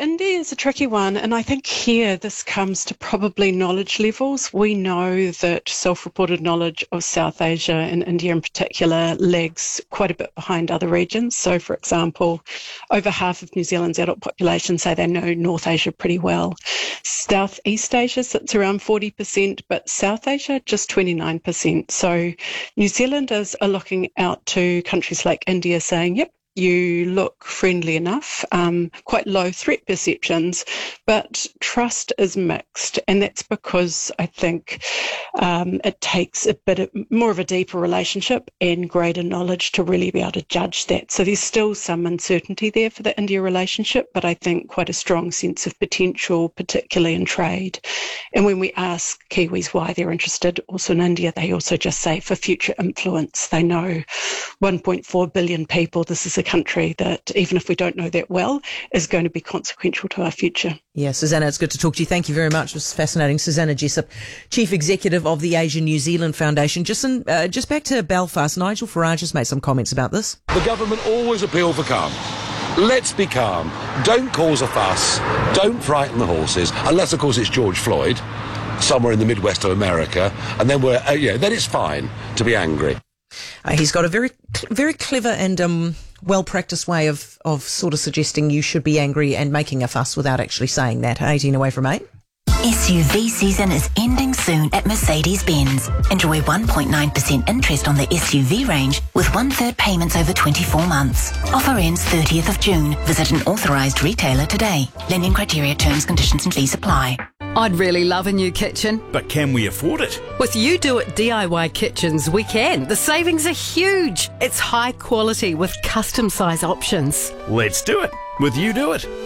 India is a tricky one, and I think here this comes to probably knowledge levels. We know that self-reported knowledge of South Asia and India in particular lags quite a bit behind other regions. So, for example, over half of New Zealand's adult population say they know North Asia pretty well. Southeast Asia sits around 40%, but South Asia just 29%. So New Zealanders are looking out to countries like India saying, yep, you look friendly enough, quite low threat perceptions, but trust is mixed. And that's because I think it takes a bit more of a deeper relationship and greater knowledge to really be able to judge that. So there's still some uncertainty there for the India relationship, but I think quite a strong sense of potential, particularly in trade. And when we ask Kiwis why they're interested also in India, they also just say for future influence. They know 1.4 billion people. This is a country that, even if we don't know that well, is going to be consequential to our future. Yeah, Susanna, it's good to talk to you. Thank you very much. It was fascinating. Susanna Jessup, Chief Executive of the Asian New Zealand Foundation. Just back to Belfast, Nigel Farage has made some comments about this. The government always appeal for calm. Let's be calm. Don't cause a fuss. Don't frighten the horses, unless, of course, it's George Floyd, somewhere in the Midwest of America, and then then it's fine to be angry. He's got a very, very clever and well-practiced way of sort of suggesting you should be angry and making a fuss without actually saying that. 18 away from 8. SUV season is ending soon at Mercedes-Benz. Enjoy 1.9% interest on the SUV range with 1/3 payments over 24 months. Offer ends 30th of June. Visit an authorised retailer today. Lending criteria, terms, conditions and fees apply. I'd really love a new kitchen. But can we afford it? With You Do It DIY Kitchens, we can. The savings are huge. It's high quality with custom size options. Let's do it. With You Do It.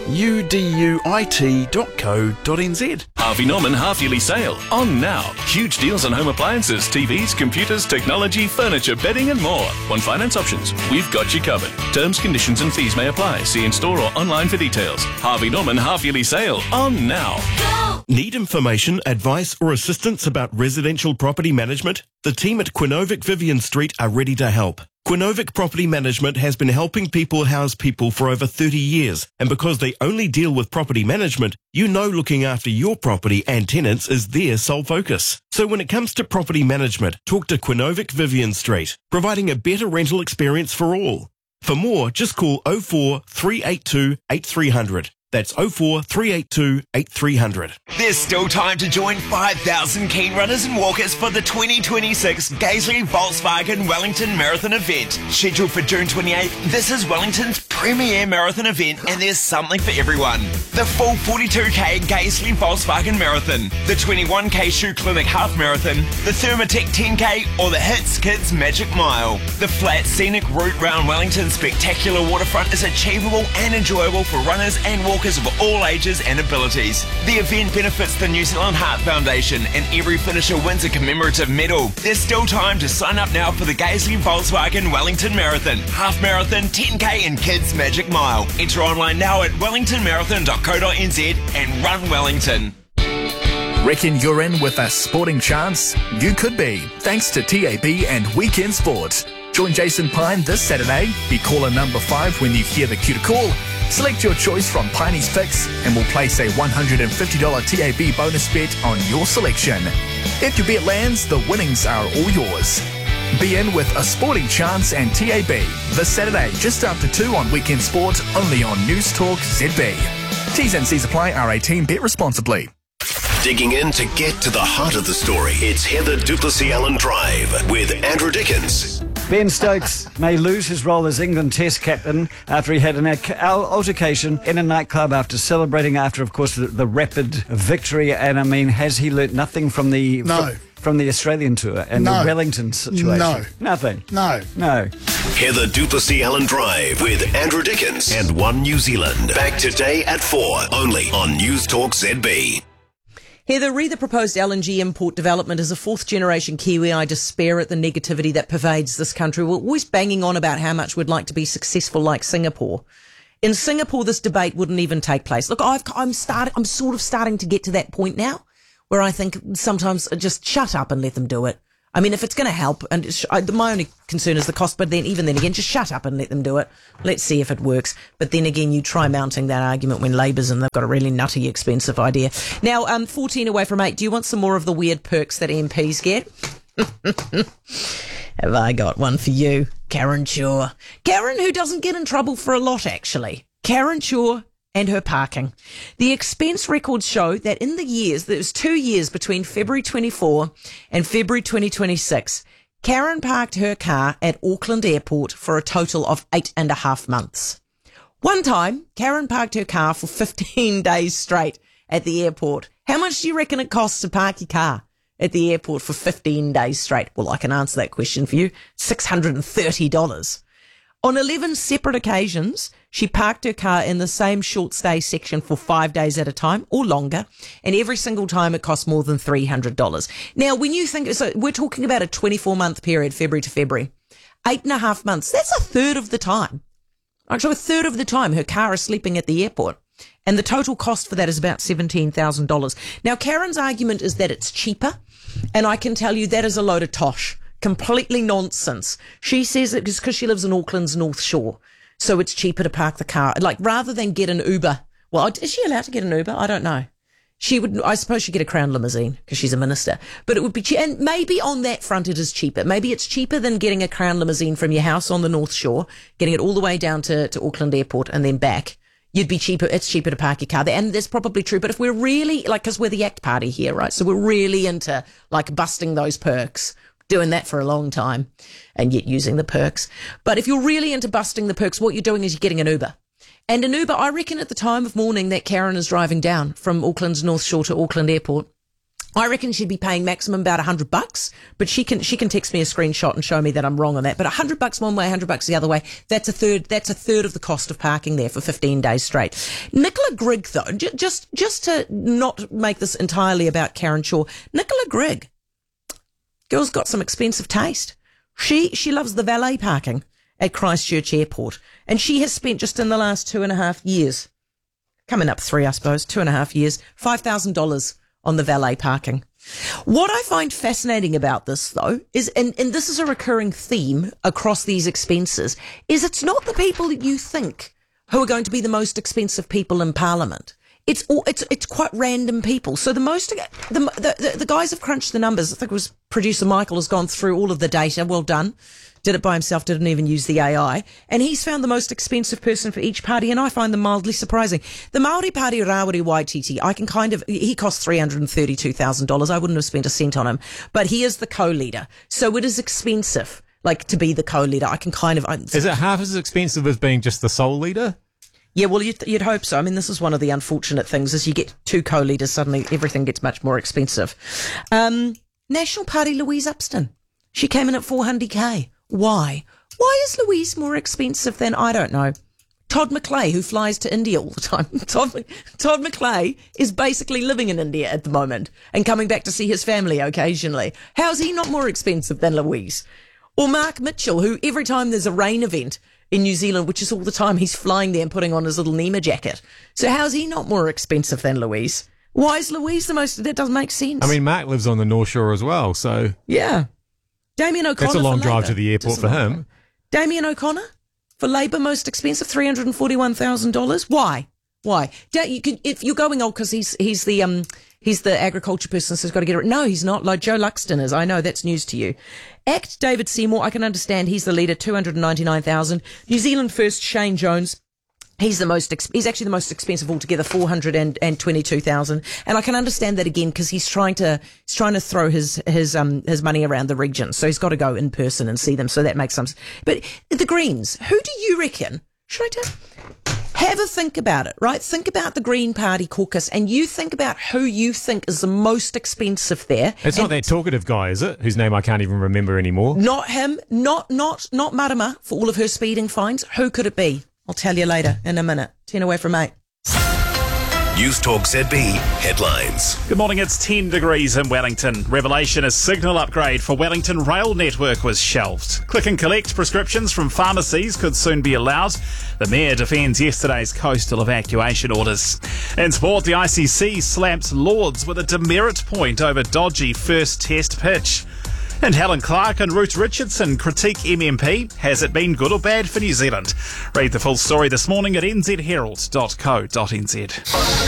uduit.co.nz. Harvey Norman half-yearly sale. On now. Huge deals on home appliances, TVs, computers, technology, furniture, bedding and more. On finance options, we've got you covered. Terms, conditions and fees may apply. See in store or online for details. Harvey Norman half-yearly sale. On now. Go! Need information, advice or assistance about residential property management? The team at Quinovic Vivian Street are ready to help. Quinovic Property Management has been helping people house people for over 30 years, and because they only deal with property management, you know looking after your property and tenants is their sole focus. So when it comes to property management, talk to Quinovic Vivian Street, providing a better rental experience for all. For more, just call 04 382 8300. That's 04 382 8300. There's still time to join 5,000 keen runners and walkers for the 2026 Gaisley Volkswagen Wellington Marathon event. Scheduled for June 28th, this is Wellington's premier marathon event and there's something for everyone. The full 42k Gaisley Volkswagen Marathon, the 21k Shoe Clinic Half Marathon, the Thermatech 10k or the Hits Kids Magic Mile. The flat scenic route round Wellington's spectacular waterfront is achievable and enjoyable for runners and walkers of all ages and abilities. The event benefits the New Zealand Heart Foundation and every finisher wins a commemorative medal. There's still time to sign up now for the Gaisley Volkswagen Wellington Marathon, Half Marathon, 10k and Kids Magic Mile. Enter online now at wellingtonmarathon.co.nz and run Wellington. Reckon you're in with a sporting chance? You could be, thanks to TAB and Weekend Sport. Join Jason Pine this Saturday. Be caller number 5 when you hear the cue to call. Select your choice from Piney's Fix and we'll place a $150 TAB bonus bet on your selection. If your bet lands, the winnings are all yours. Be in with a sporting chance and TAB this Saturday just after 2 on Weekend Sport, only on News Talk ZB. T's and C's apply. R18. Bet responsibly. Digging in to get to the heart of the story. It's Heather Duplessis Allen Drive with Andrew Dickens. Ben Stokes may lose his role as England Test captain after he had an altercation in a nightclub after celebrating of course, the rapid victory. And I mean, has he learnt nothing from the... No. From the Australian tour and the Wellington situation? No. Nothing? No. Heather Duplessis Allen Drive with Andrew Dickens and One New Zealand. Back today at 4, only on News Talk ZB. Heather, re the proposed LNG import development as a fourth-generation Kiwi, I despair at the negativity that pervades this country. We're always banging on about how much we'd like to be successful like Singapore. In Singapore, this debate wouldn't even take place. Look, I'm sort of starting to get to that point now where I think sometimes just shut up and let them do it. I mean, if it's going to help, and my only concern is the cost, but then even then again, just shut up and let them do it. Let's see if it works. But then again, you try mounting that argument when Labour's and they've got a really nutty, expensive idea. Now, 14 away from 8. Do you want some more of the weird perks that MPs get? Have I got one for you? Karen Shaw. Karen, who doesn't get in trouble for a lot, actually. Karen Shaw and her parking. The expense records show that in the years, there was 2 years between February 24 and February 2026, Karen parked her car at Auckland Airport for a total of 8.5 months. One time, Karen parked her car for 15 days straight at the airport. How much do you reckon it costs to park your car at the airport for 15 days straight? Well, I can answer that question for you. $630. On 11 separate occasions, she parked her car in the same short stay section for 5 days at a time or longer, and every single time it cost more than $300. Now, when you think, so we're talking about a 24-month period, February to February, 8.5 months, that's a third of the time. Actually, a third of the time her car is sleeping at the airport. And the total cost for that is about $17,000. Now, Karen's argument is that it's cheaper, and I can tell you that is a load of tosh. Completely nonsense. She says it because she lives in Auckland's North Shore, so it's cheaper to park the car. Like, rather than get an Uber. Well, is she allowed to get an Uber? I don't know. She would, I suppose she'd get a Crown limousine because she's a minister. But it would be cheap. And maybe on that front it is cheaper. Maybe it's cheaper than getting a Crown limousine from your house on the North Shore, getting it all the way down to Auckland Airport and then back. You'd be cheaper. It's cheaper to park your car there. And that's probably true. But if we're really, like, because we're the ACT party here, right? So we're really into, like, busting those perks. Doing that for a long time and yet using the perks. But if you're really into busting the perks, what you're doing is you're getting an Uber. And an Uber, I reckon at the time of morning that Karen is driving down from Auckland's North Shore to Auckland Airport, I reckon she'd be paying maximum about $100, but she can text me a screenshot and show me that I'm wrong on that. But $100 one way, $100 the other way, that's a third of the cost of parking there for 15 days straight. Nicola Grigg, though, just to not make this entirely about Karen Shaw, Nicola Grigg, girl's got some expensive taste. She loves the valet parking at Christchurch Airport. And she has spent just in the last 2.5 years, coming up 3, I suppose, 2.5 years, $5,000 on the valet parking. What I find fascinating about this, though, is, and this is a recurring theme across these expenses, is it's not the people that you think who are going to be the most expensive people in Parliament. It's quite random people. So the guys have crunched the numbers. I think it was producer Michael has gone through all of the data. Well done. Did it by himself, didn't even use the AI. And he's found the most expensive person for each party, and I find them mildly surprising. The Māori Party, Rawiri Waititi, he cost $332,000. I wouldn't have spent a cent on him. But he is the co-leader. So it is expensive, like, to be the co-leader. Is it half as expensive as being just the sole leader? Yeah, well, you'd hope so. I mean, this is one of the unfortunate things, is you get 2 co-leaders, suddenly everything gets much more expensive. National Party Louise Upston. She came in at $400K. Why? Why is Louise more expensive than, I don't know, Todd McClay, who flies to India all the time? Todd McClay is basically living in India at the moment and coming back to see his family occasionally. How's he not more expensive than Louise? Or Mark Mitchell, who every time there's a rain event in New Zealand, which is all the time, he's flying there and putting on his little Nema jacket. So how's he not more expensive than Louise? Why is Louise the most? That doesn't make sense. I mean, Mark lives on the North Shore as well, so... Yeah. Damien O'Connor. That's a long drive to the airport for him. Damien O'Connor for Labour, most expensive, $341,000. Why? If you're going old because he's the agriculture person, so he's got to get it. No, he's not. Like Joe Luxton is. I know that's news to you. ACT David Seymour, I can understand. He's the leader, $299,000. New Zealand First Shane Jones. He's actually the most expensive altogether, $422,000. And I can understand that again because he's trying to throw his money around the region. So he's got to go in person and see them. So that makes sense. But the Greens, who do you reckon? Should I tell? Have a think about it, right? Think about the Green Party caucus and you think about who you think is the most expensive there. It's not that talkative guy, is it? Whose name I can't even remember anymore. Not him. Not Marama for all of her speeding fines. Who could it be? I'll tell you later in a minute. 10 away from 8. News Talk ZB headlines. Good morning, it's 10 degrees in Wellington. Revelation, a signal upgrade for Wellington Rail Network was shelved. Click and collect prescriptions from pharmacies could soon be allowed. The Mayor defends yesterday's coastal evacuation orders. In sport, the ICC slaps Lords with a demerit point over dodgy first test pitch. And Helen Clark and Ruth Richardson critique MMP. Has it been good or bad for New Zealand? Read the full story this morning at nzherald.co.nz.